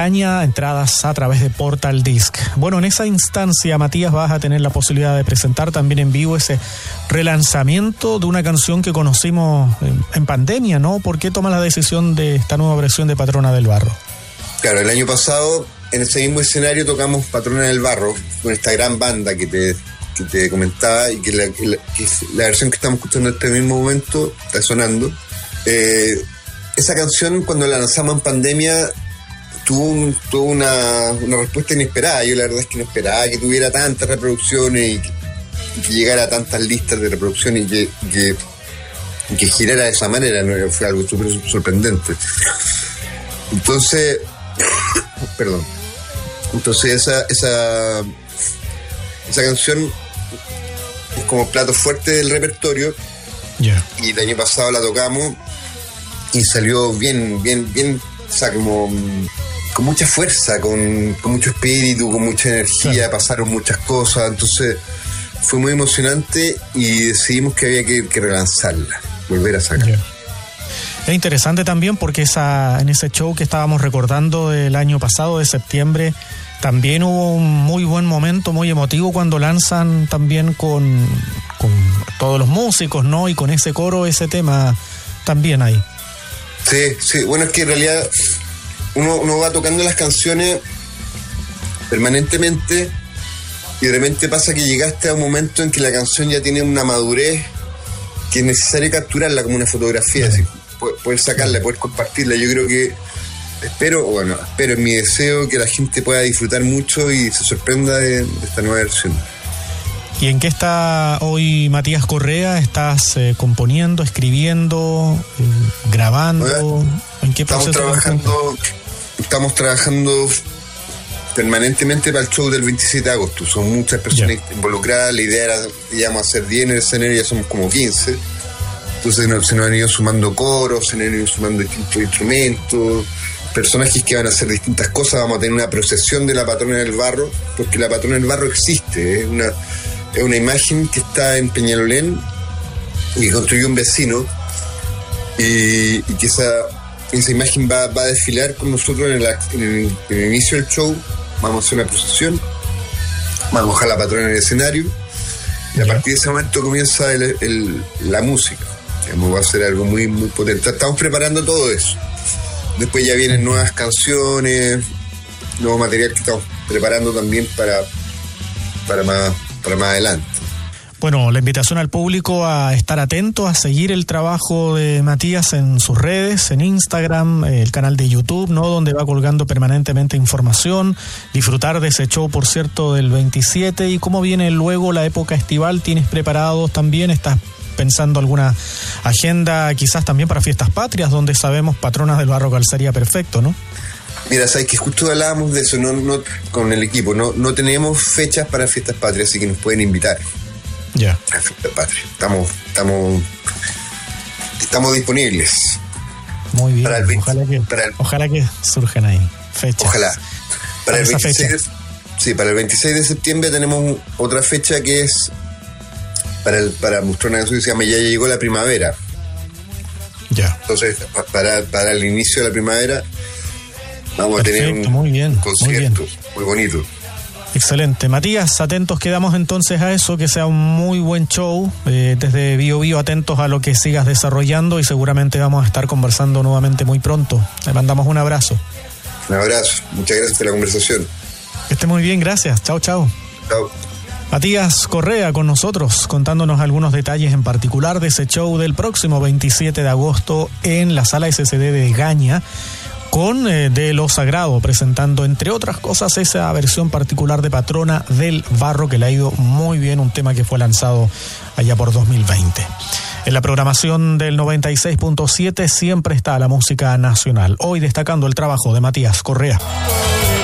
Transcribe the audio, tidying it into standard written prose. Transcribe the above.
Gaña, entradas a través de Portal Disc. Bueno, en esa instancia, Matías, vas a tener la posibilidad de presentar también en vivo ese relanzamiento de una canción que conocimos en pandemia, ¿no? ¿Por qué tomas la decisión de esta nueva versión de Patrona del Barro? Claro, el año pasado en ese mismo escenario tocamos Patrona del Barro con esta gran banda que te comentaba, y que la versión que estamos escuchando en este mismo momento está sonando. Esa canción, cuando la lanzamos en pandemia, tuvo una respuesta inesperada. Yo la verdad es que no esperaba que tuviera tantas reproducciones y que llegara a tantas listas de reproducción y que girara de esa manera, ¿no? Fue algo súper sorprendente. Entonces esa canción es como plato fuerte del repertorio. Yeah. Y el año pasado la tocamos y salió bien, o sea, como con mucha fuerza, con mucho espíritu, con mucha energía. Claro. Pasaron muchas cosas, entonces fue muy emocionante y decidimos que había que relanzarla, volver a sacarla. Yeah. Es interesante también porque en ese show que estábamos recordando del año pasado, de septiembre, también hubo un muy buen momento, muy emotivo, cuando lanzan también con todos los músicos, ¿no? Y con ese coro, ese tema también ahí. Sí, bueno, es que en realidad uno va tocando las canciones permanentemente y de repente pasa que llegaste a un momento en que la canción ya tiene una madurez que es necesario capturarla como una fotografía, así, poder sacarla, poder compartirla. Yo creo que espero en mi deseo que la gente pueda disfrutar mucho y se sorprenda de esta nueva versión. ¿Y en qué está hoy Matías Correa? ¿Estás componiendo, escribiendo, grabando? ¿En qué proceso? Estamos trabajando permanentemente para el show del 27 de agosto. Son muchas personas involucradas. La idea era, digamos, hacer 10 en el escenario, ya somos como 15. Entonces se nos han ido sumando coros, se nos han ido sumando distintos instrumentos, personajes que van a hacer distintas cosas. Vamos a tener una procesión de la Patrona del Barro, porque la Patrona del Barro existe. Es una imagen que está en Peñalolén y que construyó un vecino, y que esa imagen va a desfilar con nosotros en el inicio del show. Vamos a hacer una procesión, vamos a bajar la Patrona en el escenario y a partir de ese momento comienza la música. Va a ser algo muy, muy potente. Estamos preparando todo eso. Después ya vienen nuevas canciones, nuevo material que estamos preparando también para más adelante. Bueno, la invitación al público a estar atento, a seguir el trabajo de Matías en sus redes, en Instagram, el canal de YouTube, ¿no? Donde va colgando permanentemente información, disfrutar de ese show, por cierto, del 27. ¿Y cómo viene luego la época estival? ¿Tienes preparados también? ¿Estás pensando alguna agenda quizás también para fiestas patrias, donde sabemos Patronas del Barro calzaría perfecto, ¿no? Mira, sabes que justo hablábamos de eso, no con el equipo, no tenemos fechas para fiestas patrias, así que nos pueden invitar. Ya. A fiestas patrias. Estamos disponibles. Muy bien. Ojalá que surjan ahí fechas. Ojalá. Para el 26 de septiembre tenemos otra fecha que es para mostrar una canción que se llama Ya llegó la primavera. Ya. Entonces, para el inicio de la primavera vamos perfecto, a tener un concierto muy bonito. Excelente. Matías, atentos quedamos entonces a eso, que sea un muy buen show. Desde Bio Bio, atentos a lo que sigas desarrollando y seguramente vamos a estar conversando nuevamente muy pronto. Le mandamos un abrazo. Un abrazo. Muchas gracias por la conversación. Que esté muy bien, gracias. Chao. Chao. Matías Correa con nosotros, contándonos algunos detalles en particular de ese show del próximo 27 de agosto en la Sala SCD de Gaña, con De lo Sagrado, presentando entre otras cosas esa versión particular de Patrona del Barro, que le ha ido muy bien, un tema que fue lanzado allá por 2020. En la programación del 96.7 siempre está la música nacional, hoy destacando el trabajo de Matías Correa.